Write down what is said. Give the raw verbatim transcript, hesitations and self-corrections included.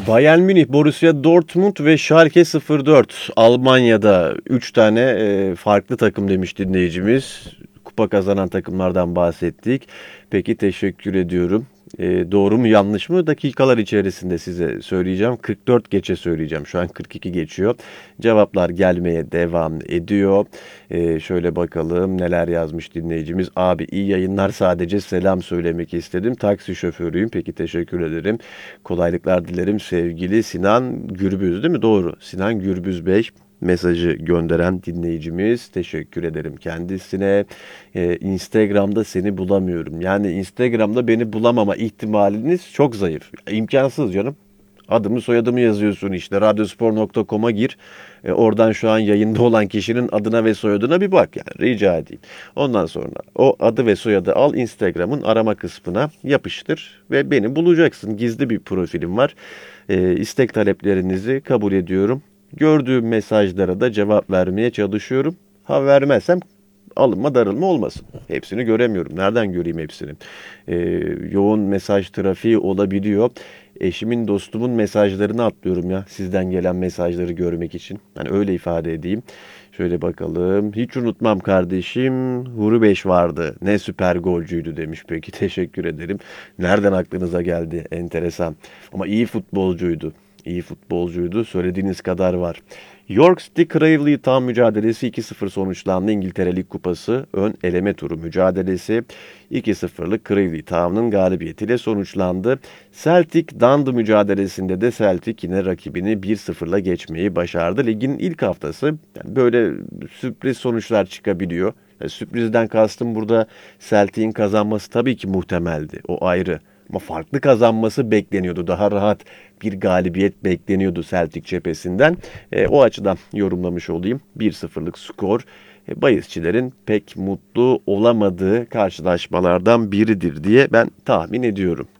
Bayern Münih, Borussia Dortmund ve Schalke sıfır dört. Almanya'da üç tane e, farklı takım demiş dinleyicimiz. Kupa kazanan takımlardan bahsettik. Peki, teşekkür ediyorum. E, doğru mu yanlış mı? Dakikalar içerisinde size söyleyeceğim. kırk dört geçe söyleyeceğim. Şu an kırk iki geçiyor. Cevaplar gelmeye devam ediyor. E, şöyle bakalım neler yazmış dinleyicimiz. Abi iyi yayınlar, sadece selam söylemek istedim. Taksi şoförüyüm. Peki, teşekkür ederim. Kolaylıklar dilerim sevgili Sinan Gürbüz, değil mi? Doğru. Sinan Gürbüz Bey. Mesajı gönderen dinleyicimiz, teşekkür ederim kendisine. Ee, Instagram'da seni bulamıyorum. Yani Instagram'da beni bulamama ihtimaliniz çok zayıf. İmkansız canım. Adımı soyadımı yazıyorsun işte. radyospor nokta com'a gir. E, oradan şu an yayında olan kişinin adına ve soyadına bir bak. Yani rica edeyim. Ondan sonra o adı ve soyadı al, Instagram'ın arama kısmına yapıştır ve beni bulacaksın. Gizli bir profilim var. E, istek taleplerinizi kabul ediyorum. Gördüğüm mesajlara da cevap vermeye çalışıyorum. Ha, vermezsem alınma darılma olmasın. Hepsini göremiyorum. Nereden göreyim hepsini? Ee, yoğun mesaj trafiği olabiliyor. Eşimin, dostumun mesajlarını atlıyorum ya. Sizden gelen mesajları görmek için. Yani öyle ifade edeyim. Şöyle bakalım. Hiç unutmam kardeşim. Huri Beş vardı. Ne süper golcüydü demiş. Peki, teşekkür ederim. Nereden aklınıza geldi? Enteresan. Ama iyi futbolcuydu. İyi futbolcuydu. Söylediğiniz kadar var. York City Cravley Town mücadelesi iki sıfır sonuçlandı. İngiltere Lig Kupası ön eleme turu mücadelesi iki sıfırlık Cravley Town'un galibiyetiyle sonuçlandı. Celtic Dundee mücadelesinde de Celtic yine rakibini bir sıfırla geçmeyi başardı. Ligin ilk haftası, yani böyle sürpriz sonuçlar çıkabiliyor. Yani sürprizden kastım burada Celtic'in kazanması tabii ki muhtemeldi. O ayrı. Ama farklı kazanması bekleniyordu. Daha rahat bir galibiyet bekleniyordu Celtic cephesinden. E, o açıdan yorumlamış olayım. bir sıfırlık skor e, bahisçilerin pek mutlu olamadığı karşılaşmalardan biridir diye ben tahmin ediyorum.